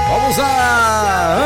Vamos lá,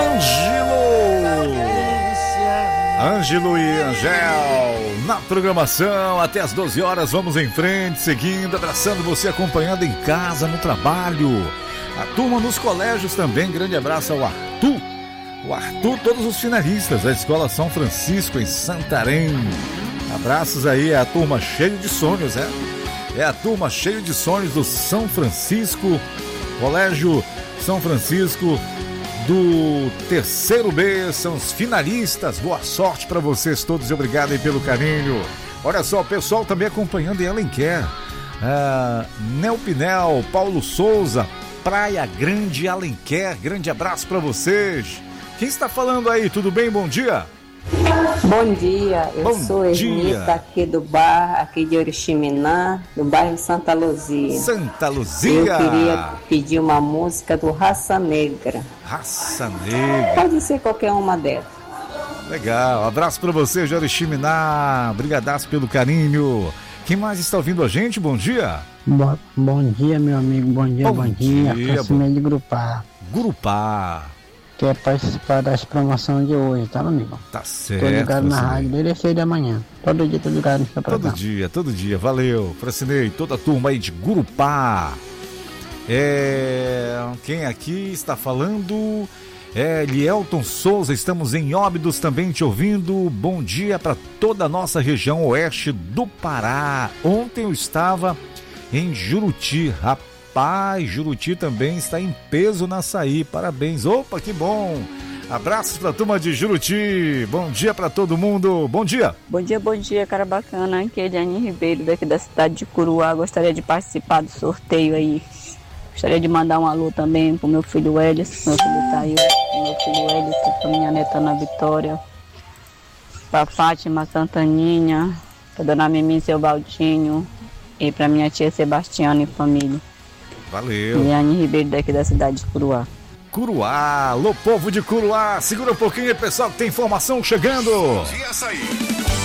Ângelo e Angel na programação até as 12 horas. Vamos em frente, seguindo, abraçando você, acompanhando em casa, no trabalho. A turma nos colégios também, grande abraço ao Arthur. O Arthur, todos os finalistas da Escola São Francisco em Santarém. Abraços aí, a turma cheia de sonhos, é a turma cheia de sonhos do São Francisco, Colégio São Francisco do terceiro B, são os finalistas. Boa sorte para vocês todos e obrigado aí pelo carinho. Olha só, o pessoal também acompanhando em Alenquer, Nel Pinel, Paulo Souza, Praia Grande, Alenquer, grande abraço para vocês. Quem está falando aí? Tudo bem? Bom dia. Bom dia, eu sou Ermita aqui do bar, aqui de Oriximiná, do bairro Santa Luzia. Santa Luzia! Eu queria pedir uma música do Raça Negra. Raça Negra. Pode ser qualquer uma delas. Legal, abraço pra você, de Oriximiná, brigadaço pelo carinho. Quem mais está ouvindo a gente? Bom dia. Bom dia, meu amigo, bom dia. Aproximei de Gurupá. Quer participar das promoções de hoje, tá, amigo? Tá certo. Tô ligado na rádio, desde 6 da manhã. Todo dia tô ligado no seu programa. Todo dia, valeu. Fracinei, toda a turma aí de Gurupá. Quem aqui está falando? Lielton Souza, estamos em Óbidos também te ouvindo. Bom dia para toda a nossa região oeste do Pará. Ontem eu estava em Juruti, rapaz, Juruti também está em peso na açaí, parabéns, opa, que bom, abraços pra turma de Juruti, bom dia pra todo mundo, bom dia. Bom dia, cara bacana, aqui é Eliane Ribeiro, daqui da cidade de Curuá, gostaria de participar do sorteio aí, gostaria de mandar um alô também pro meu filho Elis, meu filho Thaís, meu filho Elis, pra minha neta Ana Vitória, pra Fátima Santaninha, pra dona Mimi e seu Baldinho, e pra minha tia Sebastiana e família. Valeu. Eliane Ribeiro, daqui da cidade de Curuá. Curuá, alô povo de Curuá, segura um pouquinho aí, pessoal, que tem informação chegando. E açaí.